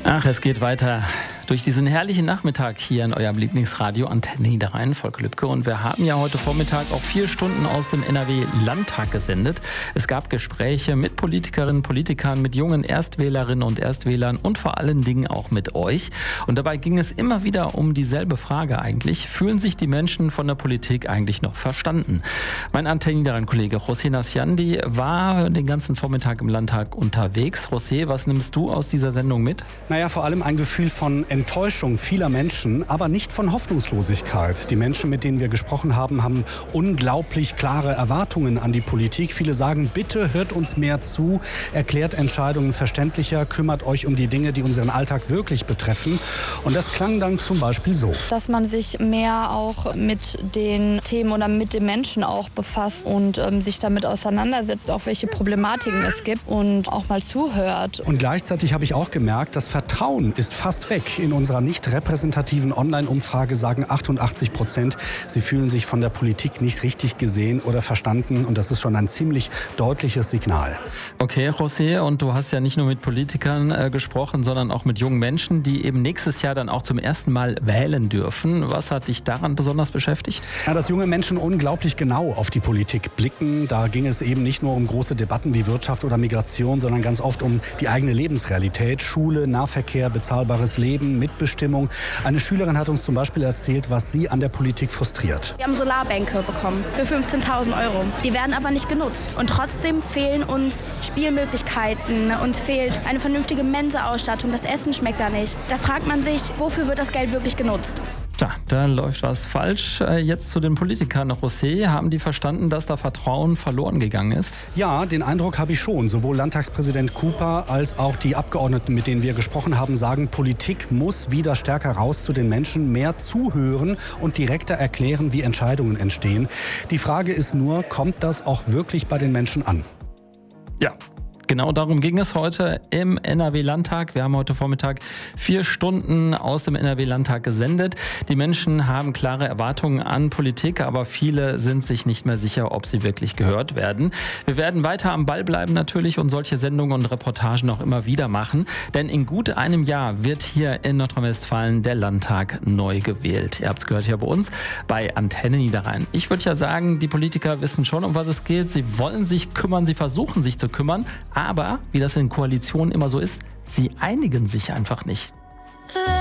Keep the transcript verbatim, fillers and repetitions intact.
Ach, es geht weiter durch diesen herrlichen Nachmittag hier in eurem Lieblingsradio Antenne Niederrhein, Volker Lübcke. Und wir haben ja heute Vormittag auch vier Stunden aus dem N R W-Landtag gesendet. Es gab Gespräche mit Politikerinnen, Politikern, mit jungen Erstwählerinnen und Erstwählern und vor allen Dingen auch mit euch. Und dabei ging es immer wieder um dieselbe Frage eigentlich. Fühlen sich die Menschen von der Politik eigentlich noch verstanden? Mein Antenne Niederrhein-Kollege José Nasciandi war den ganzen Vormittag im Landtag unterwegs. José, was nimmst du aus dieser Sendung mit? Naja, vor allem ein Gefühl von Enttäuschung vieler Menschen, aber nicht von Hoffnungslosigkeit. Die Menschen, mit denen wir gesprochen haben, haben unglaublich klare Erwartungen an die Politik. Viele sagen, bitte hört uns mehr zu, erklärt Entscheidungen verständlicher, kümmert euch um die Dinge, die unseren Alltag wirklich betreffen. Und das klang dann zum Beispiel so. Dass man sich mehr auch mit den Themen oder mit den Menschen auch befasst und ähm, sich damit auseinandersetzt, auch welche Problematiken es gibt und auch mal zuhört. Und gleichzeitig habe ich auch gemerkt, das Vertrauen ist fast weg. In unserer nicht repräsentativen Online-Umfrage sagen achtundachtzig Prozent, sie fühlen sich von der Politik nicht richtig gesehen oder verstanden. Und das ist schon ein ziemlich deutliches Signal. Okay, José, und du hast ja nicht nur mit Politikern äh, gesprochen, sondern auch mit jungen Menschen, die eben nächstes Jahr dann auch zum ersten Mal wählen dürfen. Was hat dich daran besonders beschäftigt? Ja, dass junge Menschen unglaublich genau auf die Politik blicken. Da ging es eben nicht nur um große Debatten wie Wirtschaft oder Migration, sondern ganz oft um die eigene Lebensrealität. Schule, Nahverkehr, bezahlbares Leben, Mitbestimmung. Eine Schülerin hat uns zum Beispiel erzählt, was sie an der Politik frustriert. Wir haben Solarbänke bekommen für fünfzehntausend Euro. Die werden aber nicht genutzt. Und trotzdem fehlen uns Spielmöglichkeiten. Uns fehlt eine vernünftige Mensa-Ausstattung. Das Essen schmeckt da nicht. Da fragt man sich, wofür wird das Geld wirklich genutzt? Tja, da läuft was falsch. Jetzt zu den Politikern. José, haben die verstanden, dass da Vertrauen verloren gegangen ist? Ja, den Eindruck habe ich schon. Sowohl Landtagspräsident Cooper als auch die Abgeordneten, mit denen wir gesprochen haben, sagen, Politik muss wieder stärker raus zu den Menschen, mehr zuhören und direkter erklären, wie Entscheidungen entstehen. Die Frage ist nur, kommt das auch wirklich bei den Menschen an? Ja. Genau darum ging es heute im N R W-Landtag. Wir haben heute Vormittag vier Stunden aus dem N R W-Landtag gesendet. Die Menschen haben klare Erwartungen an Politik, aber viele sind sich nicht mehr sicher, ob sie wirklich gehört werden. Wir werden weiter am Ball bleiben natürlich und solche Sendungen und Reportagen auch immer wieder machen. Denn in gut einem Jahr wird hier in Nordrhein-Westfalen der Landtag neu gewählt. Ihr habt es gehört hier bei uns bei Antenne Niederrhein. Ich würde ja sagen, die Politiker wissen schon, um was es geht. Sie wollen sich kümmern, sie versuchen sich zu kümmern. Aber, wie das in Koalitionen immer so ist, sie einigen sich einfach nicht.